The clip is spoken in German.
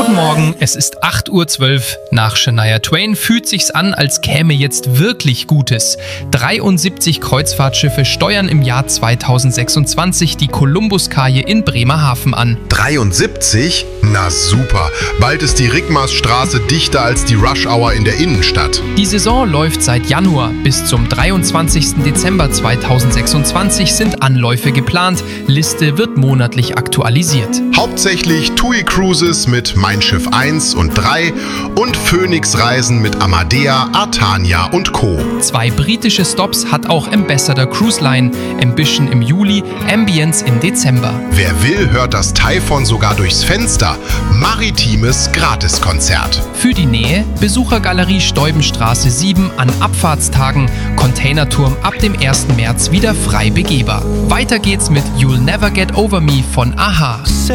Guten Morgen, es ist 8:12 Uhr. Nach Shania Twain fühlt sich's an, als käme jetzt wirklich Gutes. 73 Kreuzfahrtschiffe steuern im Jahr 2026 die Kolumbuskaje in Bremerhaven an. 73? Na super. Bald ist die Rickmarsstraße dichter als die Rush-Hour in der Innenstadt. Die Saison läuft seit Januar. Bis zum 23. Dezember 2026 sind Anläufe geplant. Liste wird monatlich aktualisiert. Hauptsächlich TUI Cruises mit Mein Schiff 1 und 3 und Phoenix Reisen mit Amadea, Artania und Co. 2 britische Stops hat auch Ambassador Cruise Line, Ambition im Juli, Ambience im Dezember. Wer will, hört das Typhon sogar durchs Fenster. Maritimes Gratiskonzert. Für die Nähe Besuchergalerie Steubenstraße 7 an Abfahrtstagen, Containerturm ab dem 1. März wieder frei begehbar. Weiter geht's mit You'll Never Get Over Me von a-ha.